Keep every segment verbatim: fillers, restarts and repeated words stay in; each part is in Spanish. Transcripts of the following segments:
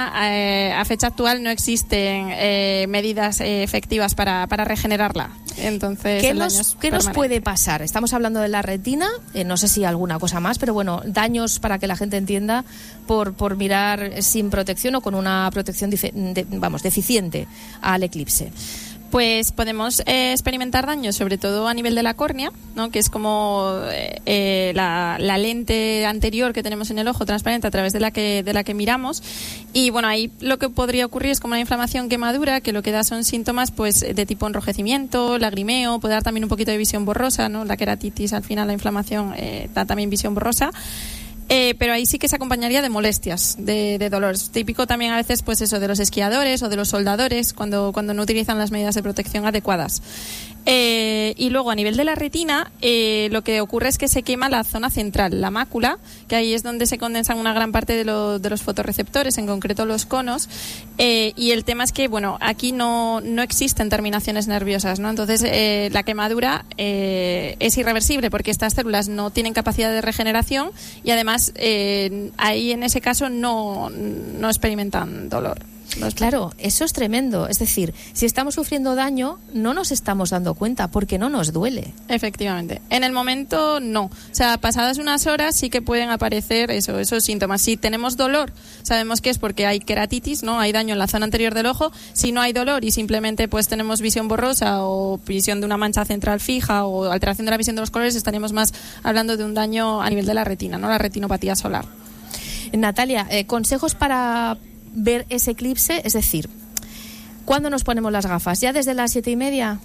retina, eh, a fecha actual no existen eh, medidas eh, efectivas para, para regenerarla. Entonces, ¿Qué, nos, ¿qué nos puede pasar? Estamos hablando de la retina, eh, no sé si alguna cosa más, pero bueno, daños para que la gente entienda por, por mirar sin protección o con una protección dife, de, vamos, deficiente al eclipse. Pues podemos eh, experimentar daños, sobre todo a nivel de la córnea, ¿no? Que es como eh, la, la lente anterior que tenemos en el ojo transparente a través de la que de la que miramos. Y bueno, ahí lo que podría ocurrir es como una inflamación, quemadura, que lo que da son síntomas pues de tipo enrojecimiento, lagrimeo, puede dar también un poquito de visión borrosa, ¿no? La queratitis, al final la inflamación eh, da también visión borrosa. Eh, pero ahí sí que se acompañaría de molestias, de, de dolores. Típico también a veces, pues eso, de los esquiadores o de los soldadores cuando, cuando no utilizan las medidas de protección adecuadas. Eh, y luego a nivel de la retina, eh, lo que ocurre es que se quema la zona central, la mácula, que ahí es donde se condensan una gran parte de, lo, de los fotorreceptores, en concreto los conos. Eh, y el tema es que, bueno, aquí no, no existen terminaciones nerviosas, ¿no? Entonces, eh, la quemadura eh, es irreversible porque estas células no tienen capacidad de regeneración y además eh, ahí en ese caso no, no experimentan dolor. Claro, eso es tremendo. Es decir, si estamos sufriendo daño, no nos estamos dando cuenta porque no nos duele. Efectivamente. En el momento, no. O sea, pasadas unas horas sí que pueden aparecer eso, esos síntomas. Si tenemos dolor, sabemos que es porque hay queratitis, ¿no? Hay daño en la zona anterior del ojo. Si no hay dolor y simplemente pues tenemos visión borrosa o visión de una mancha central fija o alteración de la visión de los colores, estaríamos más hablando de un daño a nivel de la retina, ¿no? La retinopatía solar. Natalia, eh, consejos para ver ese eclipse, es decir, ¿cuándo nos ponemos las gafas? ¿Ya desde las siete y media?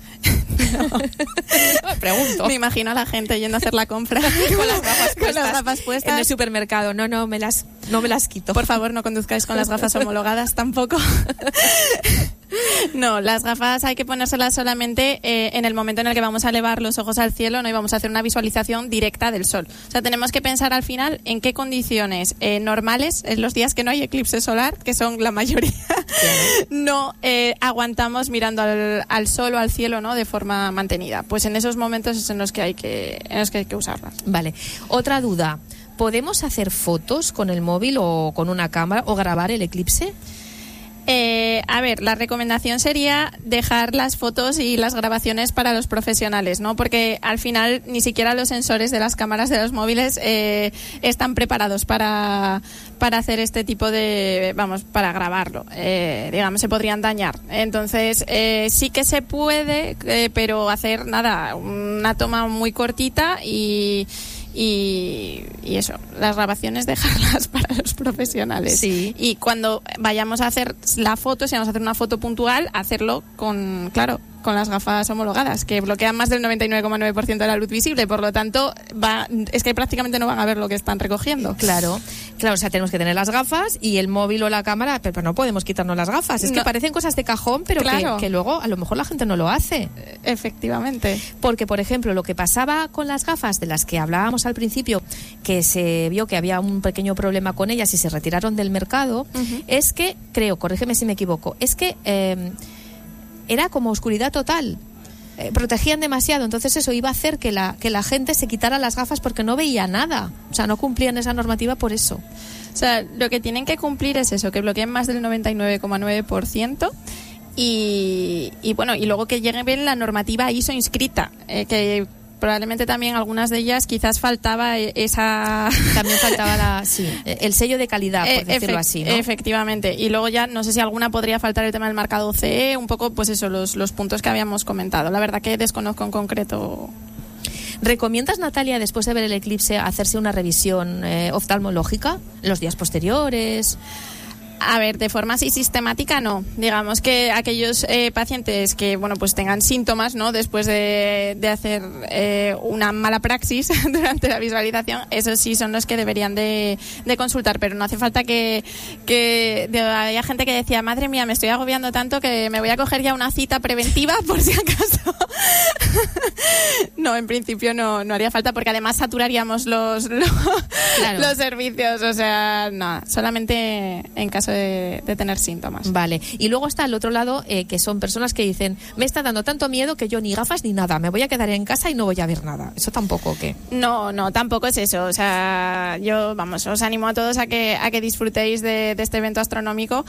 No. Pregunto. Me imagino a la gente yendo a hacer la compra con las gafas puestas, con las gafas puestas en el supermercado. No, no, me las, no me las quito. Por favor, no conduzcáis con las gafas homologadas tampoco. No, las gafas hay que ponérselas solamente eh, en el momento en el que vamos a elevar los ojos al cielo, ¿no? Y vamos a hacer una visualización directa del sol. O sea, tenemos que pensar al final en qué condiciones eh, normales, en los días que no hay eclipse solar, que son la mayoría, no eh, aguantamos mirando al, al sol o al cielo, ¿no? De forma mantenida. Pues en esos momentos es en los que hay que, en los que hay que usarlas. Vale. Otra duda. ¿Podemos hacer fotos con el móvil o con una cámara o grabar el eclipse? Eh, a ver, la recomendación sería dejar las fotos y las grabaciones para los profesionales, ¿no? Porque al final ni siquiera los sensores de las cámaras de los móviles eh, están preparados para, para hacer este tipo de, vamos, para grabarlo. Eh, digamos, se podrían dañar. Entonces, eh, sí que se puede, eh, pero hacer nada, una toma muy cortita y... Y, y eso, las grabaciones dejarlas para los profesionales. Sí. Y cuando vayamos a hacer la foto, si vamos a hacer una foto puntual, hacerlo con, claro, con las gafas homologadas, que bloquean más del noventa y nueve coma nueve por ciento de la luz visible, por lo tanto, va, es que prácticamente no van a ver lo que están recogiendo. Claro, claro, o sea, tenemos que tener las gafas y el móvil o la cámara, pero, pero no podemos quitarnos las gafas. Es no. que parecen cosas de cajón, pero claro. que, que luego a lo mejor la gente no lo hace. Efectivamente. Porque, por ejemplo, lo que pasaba con las gafas de las que hablábamos al principio, que se vio que había un pequeño problema con ellas y se retiraron del mercado, uh-huh. es que, creo, corrígeme si me equivoco, es que eh, era como oscuridad total. Eh, protegían demasiado, entonces eso iba a hacer que la, que la gente se quitara las gafas porque no veía nada. O sea, no cumplían esa normativa por eso. O sea, lo que tienen que cumplir es eso, que bloqueen más del noventa y nueve coma nueve por ciento. Y, y bueno, y luego que llegue bien la normativa I S O inscrita, eh, que probablemente también algunas de ellas quizás faltaba esa... También faltaba la, sí, el sello de calidad, por decirlo Efect- así, ¿no? Efectivamente. Y luego ya, no sé si alguna podría faltar el tema del marcado C E, un poco, pues eso, los, los puntos que habíamos comentado. La verdad que desconozco en concreto. ¿Recomiendas, Natalia, después de ver el eclipse, hacerse una revisión eh, oftalmológica los días posteriores? A ver, de forma así sistemática no. Digamos que aquellos eh, pacientes que, bueno, pues tengan síntomas, ¿no? Después de, de hacer eh, una mala praxis durante la visualización, esos sí son los que deberían de, de consultar, pero no hace falta que, que de, había gente que decía, madre mía, me estoy agobiando tanto que me voy a coger ya una cita preventiva por si acaso. No, en principio no, no haría falta porque además saturaríamos los, los, claro. los servicios, o sea, nada, solamente en caso De, de tener síntomas. Vale, y luego está el otro lado, eh, que son personas que dicen, me está dando tanto miedo que yo ni gafas ni nada, me voy a quedar en casa y no voy a ver nada. ¿Eso tampoco o qué? No, no, tampoco es eso. O sea, yo, vamos, os animo a todos a que, a que disfrutéis de, de este evento astronómico